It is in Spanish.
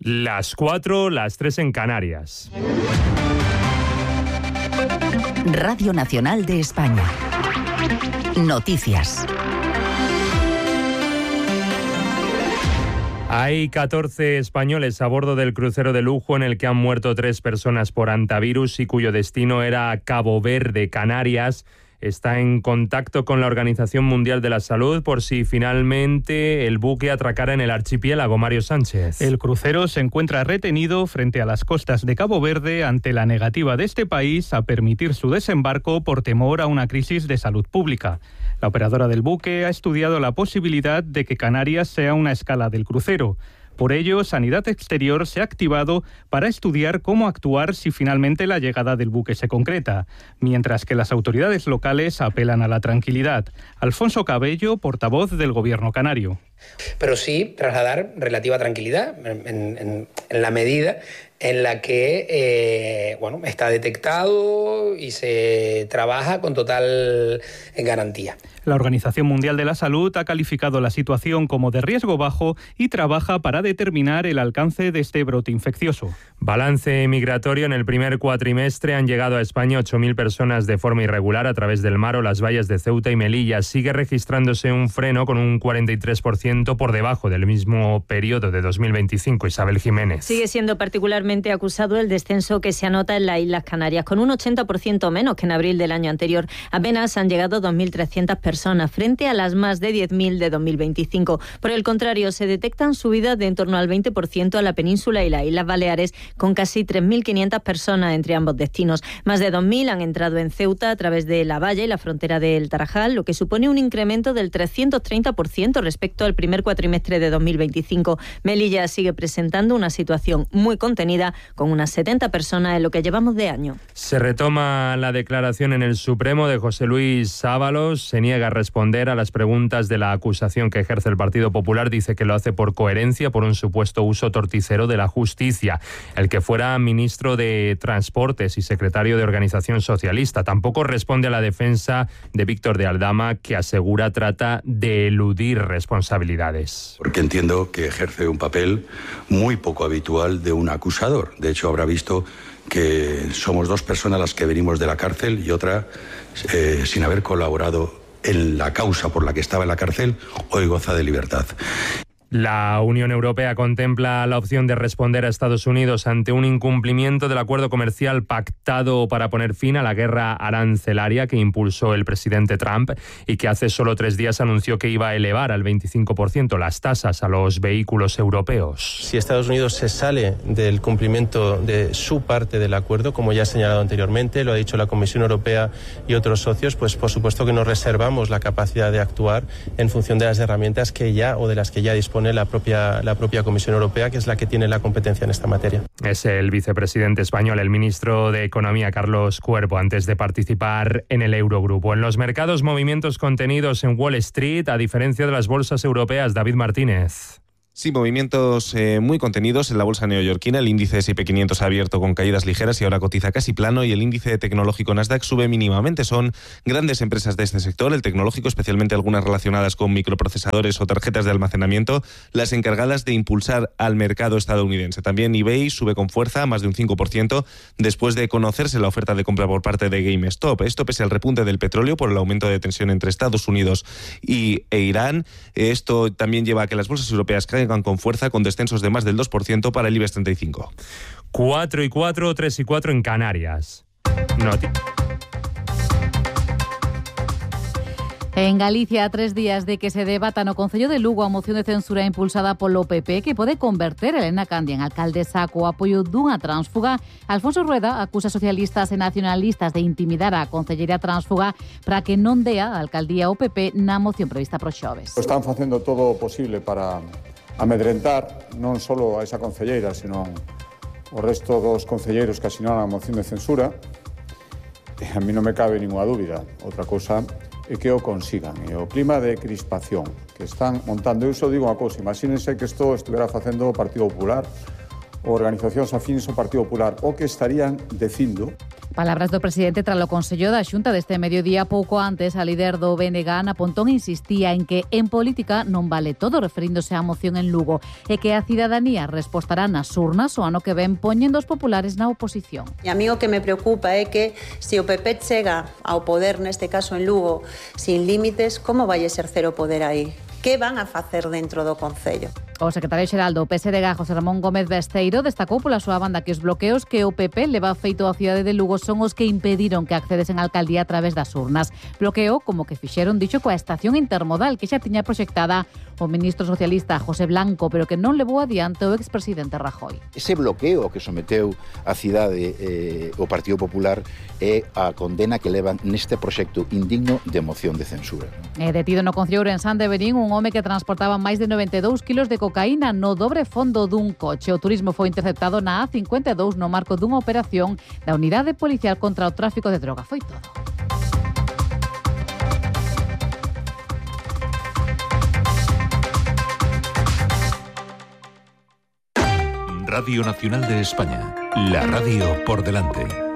Las 4, las 3 en Canarias. Radio Nacional de España. Noticias. Hay 14 españoles a bordo del crucero de lujo en el que han muerto 3 personas por hantavirus y cuyo destino era Cabo Verde, Canarias. Está en contacto con la Organización Mundial de la Salud por si finalmente el buque atracara en el archipiélago. Mario Sánchez. El crucero se encuentra retenido frente a las costas de Cabo Verde ante la negativa de este país a permitir su desembarco por temor a una crisis de salud pública. La operadora del buque ha estudiado la posibilidad de que Canarias sea una escala del crucero. Por ello, Sanidad Exterior se ha activado para estudiar cómo actuar si finalmente la llegada del buque se concreta, mientras que las autoridades locales apelan a la tranquilidad. Alfonso Cabello, portavoz del Gobierno canario. Pero sí trasladar relativa tranquilidad en la medida en la que está detectado y se trabaja con total garantía. La Organización Mundial de la Salud ha calificado la situación como de riesgo bajo y trabaja para determinar el alcance de este brote infeccioso. Balance migratorio. En el primer cuatrimestre han llegado a España 8.000 personas de forma irregular a través del mar o las valles de Ceuta y Melilla. Sigue registrándose un freno con un 43% por debajo del mismo periodo de 2025. Isabel Jiménez. Sigue siendo particularmente acusado el descenso que se anota en las Islas Canarias, con un 80% menos que en abril del año anterior. Apenas han llegado 2.300 personas frente a las más de 10.000 de 2025. Por el contrario, se detectan subidas de en torno al 20% a la península y las Islas Baleares, con casi 3.500 personas entre ambos destinos. Más de 2.000 han entrado en Ceuta a través de la valla y la frontera del Tarajal, lo que supone un incremento del 330% respecto al primer cuatrimestre de 2025. Melilla sigue presentando una situación muy contenida, con unas 70 personas en lo que llevamos de año. Se retoma la declaración en el Supremo de José Luis Ábalos. Se niega a responder a las preguntas de la acusación que ejerce el Partido Popular. Dice que lo hace por coherencia, por un supuesto uso torticero de la justicia. El que fuera ministro de Transportes y secretario de Organización Socialista. Tampoco responde a la defensa de Víctor de Aldama, que asegura trata de eludir responsabilidades. Porque entiendo que ejerce un papel muy poco habitual de un acusador. De hecho, habrá visto que somos 2 personas las que venimos de la cárcel y otra sin haber colaborado en la causa por la que estaba en la cárcel, hoy goza de libertad. La Unión Europea contempla la opción de responder a Estados Unidos ante un incumplimiento del acuerdo comercial pactado para poner fin a la guerra arancelaria que impulsó el presidente Trump y que hace solo 3 días anunció que iba a elevar al 25% las tasas a los vehículos europeos. Si Estados Unidos se sale del cumplimiento de su parte del acuerdo, como ya he señalado anteriormente, lo ha dicho la Comisión Europea y otros socios, pues por supuesto que nos reservamos la capacidad de actuar en función de las herramientas que ya o de las que ya dispone la propia Comisión Europea, que es la que tiene la competencia en esta materia. Es el vicepresidente español, el ministro de Economía, Carlos Cuervo, antes de participar en el Eurogrupo. En los mercados, movimientos contenidos en Wall Street, a diferencia de las bolsas europeas. David Martínez. Sí, movimientos muy contenidos en la bolsa neoyorquina. El índice S&P 500 ha abierto con caídas ligeras y ahora cotiza casi plano, y el índice tecnológico Nasdaq sube mínimamente. Son grandes empresas de este sector, el tecnológico, especialmente algunas relacionadas con microprocesadores o tarjetas de almacenamiento, las encargadas de impulsar al mercado estadounidense. También eBay sube con fuerza, más de un 5%, después de conocerse la oferta de compra por parte de GameStop. Esto pese al repunte del petróleo por el aumento de tensión entre Estados Unidos e Irán. Esto también lleva a que las bolsas europeas caigan con fuerza, con descensos de más del 2% para el IBEX 35. 4 y 4, 3 y 4 en Canarias. En Galicia, a 3 días de que se debata no Concello de Lugo a moción de censura impulsada polo PP que pode converter Elena Candia en alcaldesa co apoio dunha tránsfuga, Alfonso Rueda acusa socialistas e nacionalistas de intimidar a concelleira tránsfuga para que non dea a alcaldía ao PP na moción prevista para os xoves. Están facendo todo o posible para amedrentar non só a esa concelleira, sino o resto dos concelleiros que asinaron a moción de censura. A mí non me cabe ninguna dúbida. Outra cousa é que o consigan. E o clima de crispación que están montando, eu só digo unha cousa, imagínense que isto estuviera facendo o Partido Popular organizacións afíns ao Partido Popular o que estarían dicindo. Palabras do presidente tras o Consello da Xunta deste mediodía. Pouco antes, a líder do BNG, Ana Pontón, insistía en que en política non vale todo, referíndose á moción en Lugo, e que a cidadanía respostará nas urnas o ano que ven poñendo os populares na oposición. E a mí o que me preocupa é que se o PP chega ao poder, neste caso en Lugo, sin límites, como vai exercer o poder aí? Que van a facer dentro do Concello? O secretario xeral do PSDG, José Ramón Gómez Besteiro, destacou pola súa banda que os bloqueos que o PP leva feito á cidade de Lugo son os que impediron que accedesen á alcaldía a través das urnas. Bloqueo como que fixeron, dicho, coa estación intermodal que xa tiña proxectada o ministro socialista José Blanco, pero que non levou adiante o expresidente Rajoy. Ese bloqueo que someteu a cidade o Partido Popular é a condena que levan neste proxecto indigno de moción de censura. Detido no Concello Ourensán de Verín un home que transportaba máis de 92 kilos de cocaína no dobre fondo dun coche. O turismo foi interceptado na A52 no marco dunha operación da Unidade Policial contra o Tráfico de Droga. Foi todo. Radio Nacional de España, la radio por delante.